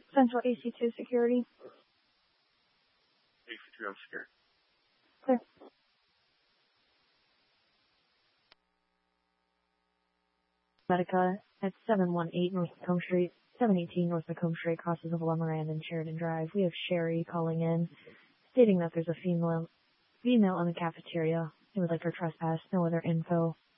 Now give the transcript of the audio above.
Central AC2 security. AC2 on secure. Clear. Medica at 718 North Macomb Street, 718 North Macomb Street, crosses of Lumberland and Sheridan Drive. We have Sherry calling in, stating that there's a female in the cafeteria. It would like her trespass. No other info.